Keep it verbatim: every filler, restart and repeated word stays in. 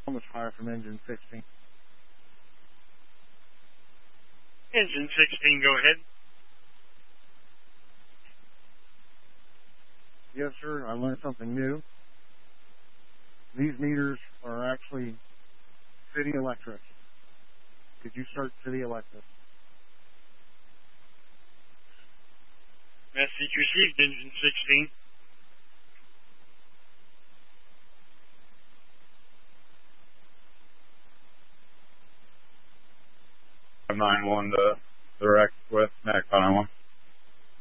Almost fire from engine sixteen. Engine sixteen, go ahead. Yes, sir. I learned something new. These meters are actually city electric. Could you start city electric? Message received, engine sixteen. nine one to direct with Mac nine one.